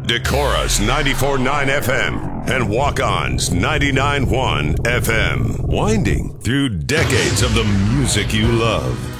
Decorus 94.9 FM and Walk-Ons 99.1 FM. Winding through decades of the music you love.